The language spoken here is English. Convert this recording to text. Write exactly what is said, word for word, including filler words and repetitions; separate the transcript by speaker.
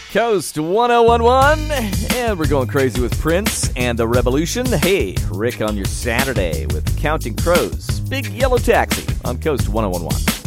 Speaker 1: Coast one oh one one, and we're going crazy with Prince and the Revolution. Hey, Rick on your Saturday with Counting Crows. Big Yellow Taxi on Coast one oh one one.